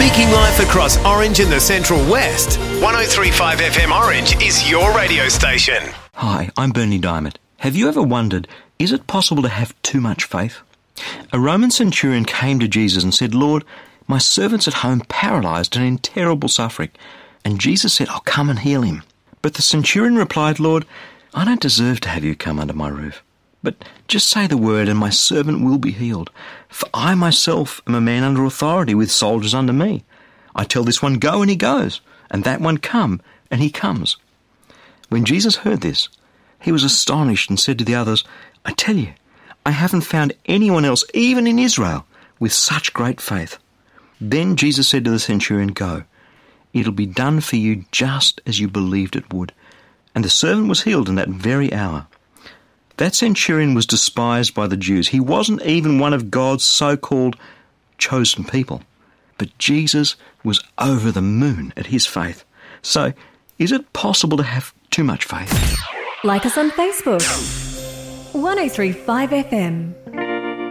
Speaking life across Orange and the Central West, 103.5 FM Orange is your radio station. Hi, I'm Bernie Diamond. Have you ever wondered, is it possible to have too much faith? A Roman centurion came to Jesus and said, "Lord, my servant's at home paralysed and in terrible suffering." And Jesus said, "I'll come and heal him." But the centurion replied, "Lord, I don't deserve to have you come under my roof. But just say the word and my servant will be healed. For I myself am a man under authority with soldiers under me. I tell this one, go, and he goes, and that one, come, and he comes." When Jesus heard this, he was astonished and said to the others, "I tell you, I haven't found anyone else, even in Israel, with such great faith." Then Jesus said to the centurion, "Go, it'll be done for you just as you believed it would." And the servant was healed in that very hour. That centurion was despised by the Jews. He wasn't even one of God's so-called chosen people. But Jesus was over the moon at his faith. So, is it possible to have too much faith? Like us on Facebook. 103.5 FM.